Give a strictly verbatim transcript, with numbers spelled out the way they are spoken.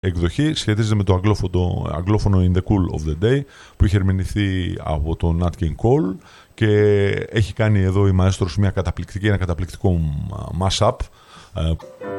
εκδοχή σχετίζεται με το αγγλόφωνο, αγγλόφωνο In the Cool of the Day, που είχε ερμηνηθεί από τον Nat King Cole και έχει κάνει εδώ η Μαέστρος μια καταπληκτική, ένα καταπληκτικό mash-up